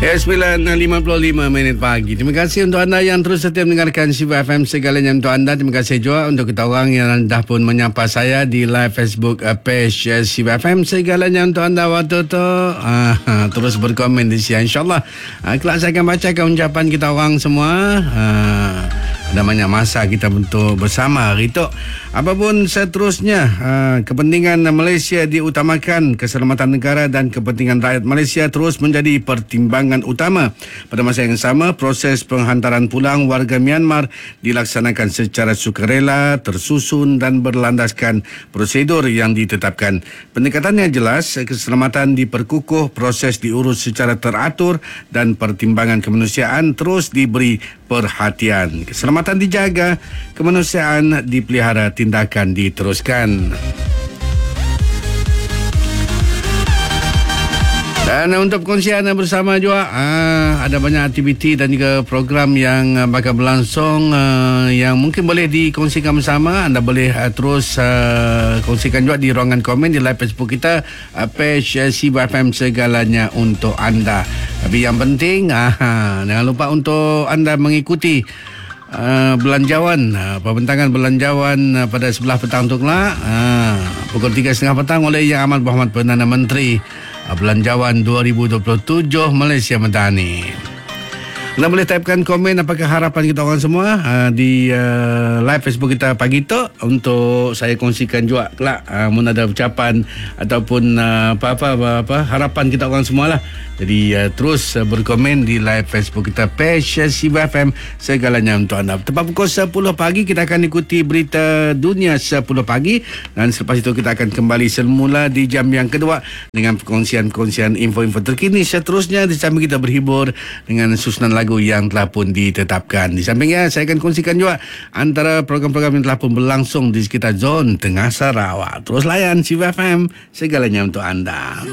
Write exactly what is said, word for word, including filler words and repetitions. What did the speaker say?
Ya, sembilan lima puluh lima minit pagi. Terima kasih untuk anda yang terus setia mendengarkan Siva F M segalanya untuk anda. Terima kasih juga untuk kita orang yang dah pun menyapa saya di live Facebook page Siva F M segalanya untuk anda waktu tu. Ah, terus berkomen di sini, insyaAllah. Ah, kelak saya akan bacakan ucapan kita orang semua. Ah, ada banyak masa kita untuk bersama hari itu. Apapun seterusnya, uh, kepentingan Malaysia diutamakan, keselamatan negara dan kepentingan rakyat Malaysia terus menjadi pertimbangan utama. Pada masa yang sama, proses penghantaran pulang warga Myanmar dilaksanakan secara sukarela, tersusun dan berlandaskan prosedur yang ditetapkan. Pendekatannya jelas, keselamatan diperkukuh, proses diurus secara teratur dan pertimbangan kemanusiaan terus diberi perhatian. Keselamatan dijaga, kemanusiaan dipelihara, tindakan diteruskan. Dan untuk perkongsian bersama juga, uh, ada banyak aktiviti dan juga program yang uh, bakal berlangsung uh, yang mungkin boleh dikongsikan bersama. Anda boleh uh, terus uh, kongsikan juga di ruangan komen di live Facebook kita, uh, page uh, Siva F M segalanya untuk anda. Tapi yang penting, uh, jangan lupa untuk anda mengikuti Uh, belanjawan uh, pembentangan belanjawan uh, pada sebelah petang tu kelak uh, pukul tiga tiga puluh petang oleh Yang Amat Berhormat Perdana Menteri uh, Belanjawan dua ribu dua puluh tujuh Malaysia Madani. Anda boleh typekan komen apakah harapan kita orang semua uh, di uh, live Facebook kita pagi tu untuk saya kongsikan juga kelak uh, mun ada ucapan ataupun uh, apa-apa apa harapan kita orang semualah. Jadi uh, terus uh, berkomen di live Facebook kita page Siva F M segalanya untuk anda. Tepat pukul sepuluh pagi kita akan ikuti berita dunia sepuluh pagi dan selepas itu kita akan kembali semula di jam yang kedua dengan perkongsian-perkongsian info-info terkini. Seterusnya di samping kita berhibur dengan susunan lagu yang telah pun ditetapkan. Di sampingnya saya akan kongsikan juga antara program-program yang telah pun berlangsung di sekitar zon Tengah Sarawak. Terus layan Siva F M segalanya untuk anda.